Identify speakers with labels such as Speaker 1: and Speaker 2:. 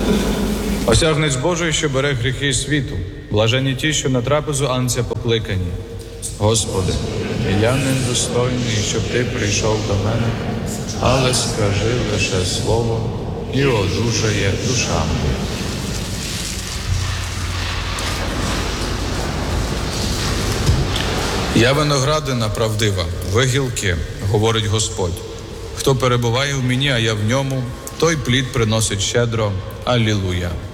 Speaker 1: Осягнець Божий, що бере гріхи світу. Блаженні ті, що на трапезу Анця покликані. Господи, я недостойний, щоб Ти прийшов до мене, але скажи лише слово, і одужає душа моя. Я виноградина правдива, ви гілки, говорить Господь. Хто перебуває в мені, а я в ньому, той плід приносить щедро. Алілуя.